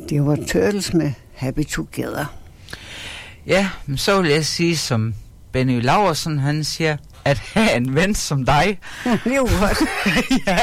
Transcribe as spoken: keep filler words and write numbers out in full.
Det var Turtles med Happy Together. Ja, men så vil jeg sige, som Benny Laursen, han siger, at have en ven som dig. Det er jo godt. Ja.